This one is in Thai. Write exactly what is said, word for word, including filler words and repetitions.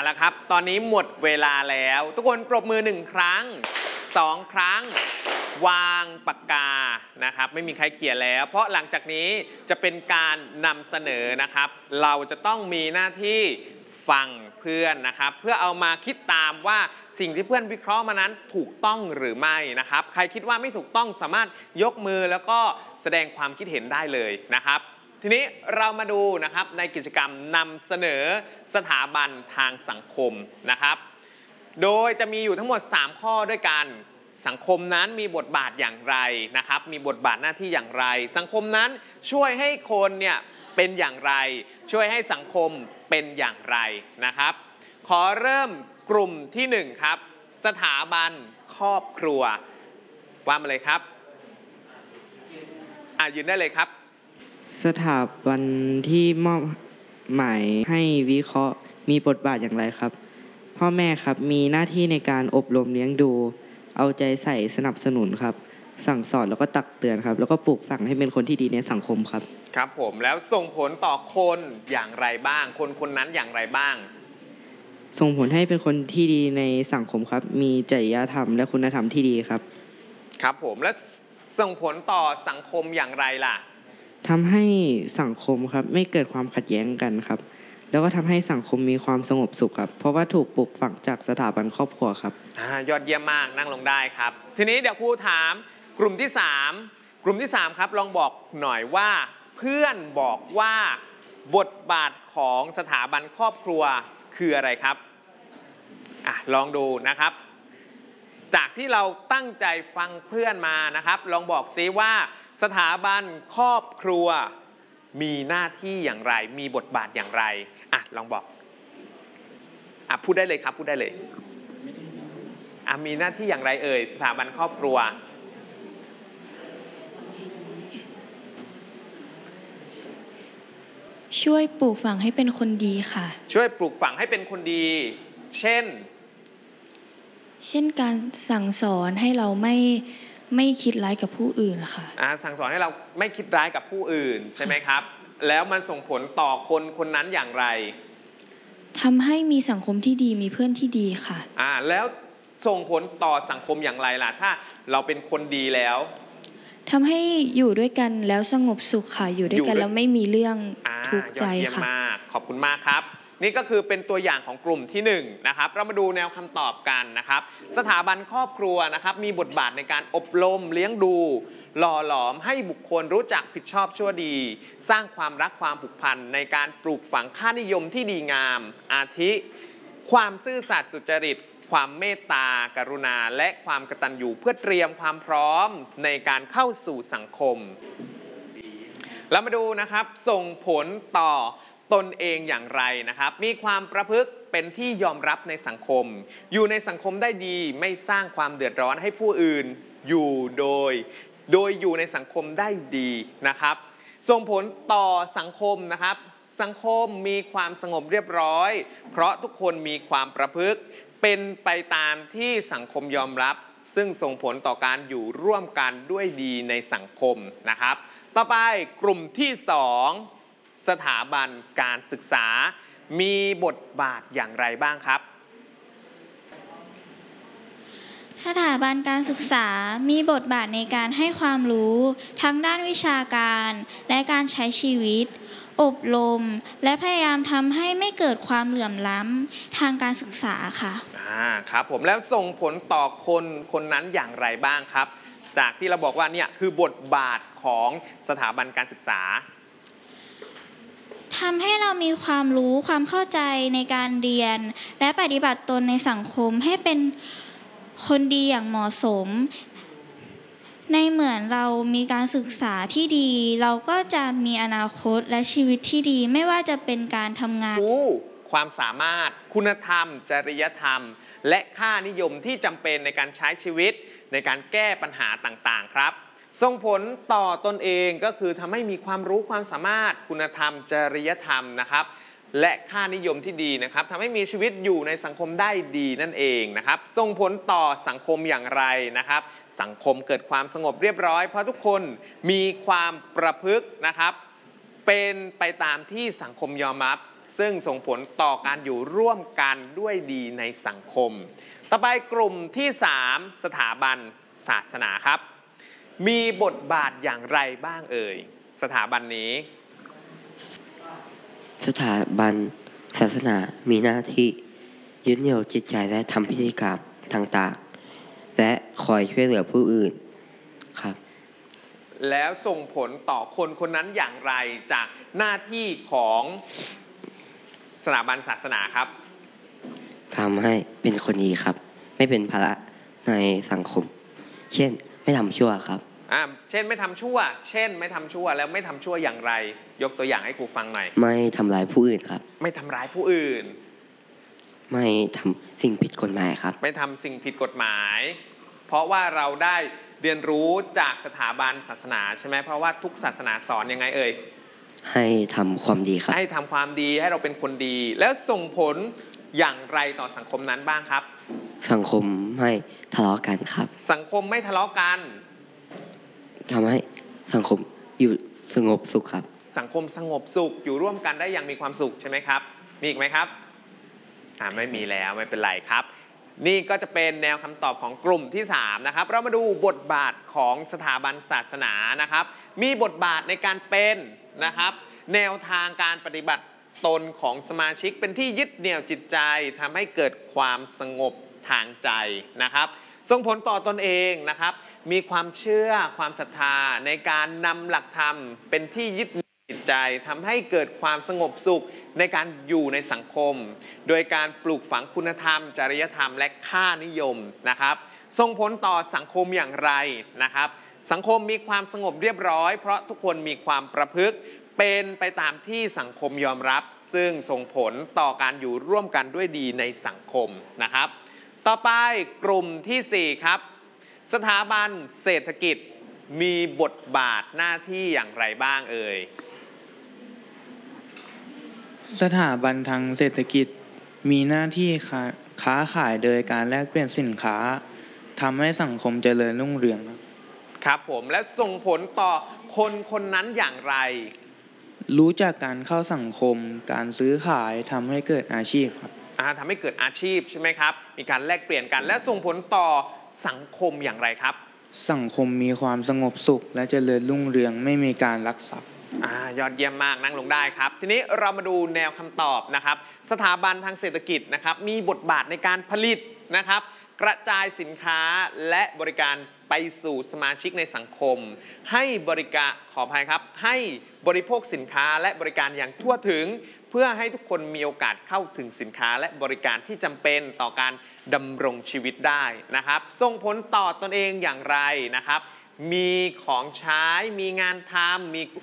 ละครับตอนนี้หมดเวลาแล้วทุกคนปรบมือหนึ่งครั้งสองครั้งวางปากกานะครับไม่มีใครเขียนแล้วเพราะหลังจากนี้จะเป็นการนำเสนอนะครับเราจะต้องมีหน้าที่ฟังเพื่อนนะครับเพื่อเอามาคิดตามว่าสิ่งที่เพื่อนวิเคราะห์มานั้นถูกต้องหรือไม่นะครับใครคิดว่าไม่ถูกต้องสามารถยกมือแล้วก็แสดงความคิดเห็นได้เลยนะครับทีนี้เรามาดูนะครับในกิจกรรมนำเสนอสถาบันทางสังคมนะครับโดยจะมีอยู่ทั้งหมดสามข้อด้วยกันสังคมนั้นมีบทบาทอย่างไรนะครับมีบทบาทหน้าที่อย่างไรสังคมนั้นช่วยให้คนเนี่ยเป็นอย่างไรช่วยให้สังคมเป็นอย่างไรนะครับขอเริ่มกลุ่มที่หนึ่งครับสถาบันครอบครัวว่ามาเลยครับอ่ะยืนได้เลยครับสถาบันที่มอบหมายให้วิเคราะห์มีบทบาทอย่างไรครับพ่อแม่ครับมีหน้าที่ในการอบรมเลี้ยงดูเอาใจใส่สนับสนุนครับสั่งสอนแล้วก็ตักเตือนครับแล้วก็ปลูกฝังให้เป็นคนที่ดีในสังคมครับครับผมแล้วส่งผลต่อคนอย่างไรบ้างคนคนนั้นอย่างไรบ้างส่งผลให้เป็นคนที่ดีในสังคมครับมีจริยธรรมและคุณธรรมที่ดีครับครับผมและส่งผลต่อสังคมอย่างไรล่ะทำให้สังคมครับไม่เกิดความขัดแย้งกันครับแล้วก็ทำให้สังคมมีความสงบสุขครับเพราะว่าถูกปลูกฝังจากสถาบันครอบครัวครับอ่ายอดเยี่ยมมากนั่งลงได้ครับทีนี้เดี๋ยวครูถามกลุ่มที่สามกลุ่มที่สามครับลองบอกหน่อยว่าเพื่อนบอกว่าบทบาทของสถาบันครอบครัวคืออะไรครับอ่ะลองดูนะครับจากที่เราตั้งใจฟังเพื่อนมานะครับลองบอกซิว่าสถาบันครอบครัวมีหน้าที่อย่างไรมีบทบาทอย่างไรอ่ะลองบอกอ่ะพูดได้เลยครับพูดได้เลยอ่ะมีหน้าที่อย่างไรเอ่ยสถาบันครอบครัวช่วยปลูกฝังให้เป็นคนดีค่ะช่วยปลูกฝังให้เป็นคนดีเช่นเช่นการสั่งสอนให้เราไม่ไม่คิดร้ายกับผู้อื่นค่ะอ่าสั่งสอนให้เราไม่คิดร้ายกับผู้อื่นใช่ไหมครับแล้วมันส่งผลต่อคนคนนั้นอย่างไรทำให้มีสังคมที่ดีมีเพื่อนที่ดีค่ะอ่าแล้วส่งผลต่อสังคมอย่างไรล่ะถ้าเราเป็นคนดีแล้วทำให้อยู่ด้วยกันแล้วสงบสุขค่ะอยู่ด้วยกันแล้วไม่มีเรื่องทุกข์ใจค่ะยอดเยี่ยมมากขอบคุณมากครับนี่ก็คือเป็นตัวอย่างของกลุ่มที่หนึ่งนะครับเรามาดูแนวคำตอบกันนะครับสถาบันครอบครัวนะครับมีบทบาทในการอบรมเลี้ยงดูหล่อหลอมให้บุคคลรู้จักผิดชอบชั่วดีสร้างความรักความผูกพันในการปลูกฝังค่านิยมที่ดีงามอาทิความซื่อสัตย์สุจริตความเมตตากรุณาและความกตัญญูเพื่อเตรียมความพร้อมในการเข้าสู่สังคมเรามาดูนะครับส่งผลต่อตนเองอย่างไรนะครับมีความประพฤติเป็นที่ยอมรับในสังคมอยู่ในสังคมได้ดีไม่สร้างความเดือดร้อนให้ผู้อื่นอยู่โดยโดยอยู่ในสังคมได้ดีนะครับส่งผลต่อสังคมนะครับสังคมมีความสงบเรียบร้อยเพราะทุกคนมีความประพฤติเป็นไปตามที่สังคมยอมรับซึ่งส่งผลต่อการอยู่ร่วมกันด้วยดีในสังคมนะครับต่อไปกลุ่มที่สองสถาบันการศึกษามีบทบาทอย่างไรบ้างครับสถาบันการศึกษามีบทบาทในการให้ความรู้ทั้งด้านวิชาการและการใช้ชีวิตอบรมและพยายามทำให้ไม่เกิดความเหลื่อมล้ำทางการศึกษาค่ะอ่าครับผมแล้วส่งผลต่อคนคนนั้นอย่างไรบ้างครับจากที่เราบอกว่าเนี่ยคือบทบาทของสถาบันการศึกษาทำให้เรามีความรู้ความเข้าใจในการเรียนและปฏิบัติตนในสังคมให้เป็นคนดีอย่างเหมาะสมในเหมือนเรามีการศึกษาที่ดีเราก็จะมีอนาคตและชีวิตที่ดีไม่ว่าจะเป็นการทำงานความสามารถคุณธรรมจริยธรรมและค่านิยมที่จำเป็นในการใช้ชีวิตในการแก้ปัญหาต่างๆครับส่งผลต่อตนเองก็คือทำให้มีความรู้ความสามารถคุณธรรมจริยธรรมนะครับและค่านิยมที่ดีนะครับทำให้มีชีวิตอยู่ในสังคมได้ดีนั่นเองนะครับส่งผลต่อสังคมอย่างไรนะครับสังคมเกิดความสงบเรียบร้อยเพราะทุกคนมีความประพฤตินะครับเป็นไปตามที่สังคมยอมรับซึ่งส่งผลต่อการอยู่ร่วมกันด้วยดีในสังคม ต่อไปกลุ่มที่สามสถาบันศาสนาครับ มีบทบาทอย่างไรบ้างเอ่ยสถาบันนี้สถาบันศาสนามีหน้าที่ยึดเหนี่ยวจิตใจและทำพิธีกรรมต่างๆ และคอยช่วยเหลือผู้อื่นครับแล้วส่งผลต่อคนคนนั้นอย่างไรจากหน้าที่ของสถาบันศาสนาครับทำให้เป็นคนดีครับ ไม่เป็นภาระในสังคม เช่นไม่ทำชั่วครับอ่าเช่นไม่ทำชั่ว เช่นไม่ทำชั่วแล้วไม่ทำชั่วอย่างไร ยกตัวอย่างให้ครูฟังหน่อยไม่ทำร้ายผู้อื่นครับไม่ทำร้ายผู้อื่นไม่ทำสิ่งผิดกฎหมายครับไม่ทำสิ่งผิดกฎหมาย เพราะว่าเราได้เรียนรู้จากสถาบันศาสนาใช่ไหมเพราะว่าทุกศาสนาสอนยังไงเอ่ยให้ทำความดีครับให้ทำความดีให้เราเป็นคนดี แล้วส่งผลอย่างไรต่อสังคมนั้นบ้างครับสังคมไม่ทะเลาะกันครับสังคมไม่ทะเลาะกันทำให้สังคมอยู่สงบสุขครับสังคมสงบสุขอยู่ร่วมกันได้อย่างมีความสุขใช่ไหมครับ มีอีกไหมครับอ่าไม่มีแล้วไม่เป็นไรครับ นี่ก็จะเป็นแนวคำตอบของกลุ่มที่สามนะครับเรามาดูบทบาทของสถาบันศาสนานะครับ มีบทบาทในการเป็นนะครับ แนวทางการปฏิบัติตนของสมาชิกเป็นที่ยึดเหนี่ยวจิตใจทำให้เกิดความสงบทางใจนะครับ ส่งผลต่อตนเองนะครับ มีความเชื่อความศรัทธาในการนำหลักธรรมเป็นที่ยึดเหนี่ยวจิตใจทำให้เกิดความสงบสุขในการอยู่ในสังคม โดยการปลูกฝังคุณธรรม จริยธรรมและค่านิยมนะครับ ส่งผลต่อสังคมอย่างไรนะครับ สังคมมีความสงบเรียบร้อย เพราะทุกคนมีความประพฤติเป็นไปตามที่สังคมยอมรับ ซึ่งส่งผลต่อการอยู่ร่วมกันด้วยดีในสังคมนะครับ ต่อไปกลุ่มที่สี่ครับสถาบันเศรษฐกิจมีบทบาทหน้าที่อย่างไรบ้างเอ่ยสถาบันทางเศรษฐกิจมีหน้าที่ค้าค้าขายโดยการแลกเปลี่ยนสินค้าทำให้สังคมเจริญรุ่งเรืองครับครับผมและส่งผลต่อคนคนนั้นอย่างไรรู้จักการเข้าสังคม การซื้อขายทำให้เกิดอาชีพครับอ่าทำให้เกิดอาชีพใช่ไหมครับ มีการแลกเปลี่ยนกัน และส่งผลต่อสังคมอย่างไรครับสังคมมีความสงบสุข และเจริญรุ่งเรืองไม่มีการลักทรัพย์อ่ายอดเยี่ยมมากนั่งลงได้ครับ ทีนี้เรามาดูแนวคำตอบนะครับ สถาบันทางเศรษฐกิจนะครับมีบทบาทในการผลิตนะครับ กระจายสินค้าและบริการไปสู่สมาชิกในสังคม ให้บริการขออภัยครับ ให้บริโภคสินค้าและบริการอย่างทั่วถึง เพื่อให้ทุกคนมีโอกาสเข้าถึงสินค้าและบริการที่จำเป็นต่อการดำรงชีวิตได้นะครับส่งผลต่อตนเองอย่างไรนะครับ มีของใช้มีงานทำมี